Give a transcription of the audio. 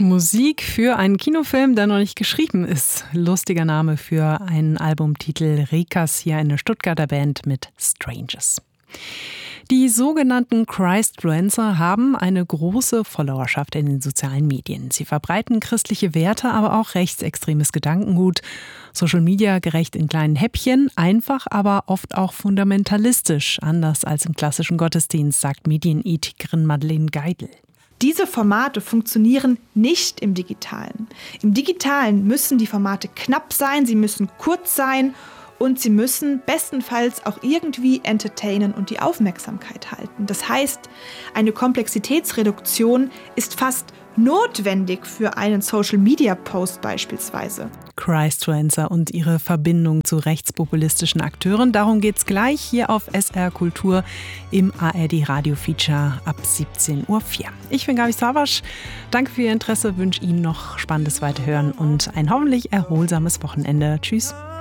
Musik für einen Kinofilm, der noch nicht geschrieben ist. Lustiger Name für einen Albumtitel. Rikas, hier eine Stuttgarter Band mit Strangers. Die sogenannten Christfluencer haben eine große Followerschaft in den sozialen Medien. Sie verbreiten christliche Werte, aber auch rechtsextremes Gedankengut. Social Media gerecht in kleinen Häppchen, einfach, aber oft auch fundamentalistisch, anders als im klassischen Gottesdienst, sagt Medienethikerin Madeleine Geidel. Diese Formate funktionieren nicht im Digitalen. Im Digitalen müssen die Formate knapp sein, sie müssen kurz sein und sie müssen bestenfalls auch irgendwie entertainen und die Aufmerksamkeit halten. Das heißt, eine Komplexitätsreduktion ist fast notwendig für einen Social-Media-Post beispielsweise. Christfluencer und ihre Verbindung zu rechtspopulistischen Akteuren. Darum geht's gleich hier auf SR Kultur im ARD-Radio-Feature ab 17.04 Uhr. Ich bin Gabi Savasch. Danke für Ihr Interesse, wünsche Ihnen noch spannendes Weiterhören und ein hoffentlich erholsames Wochenende. Tschüss.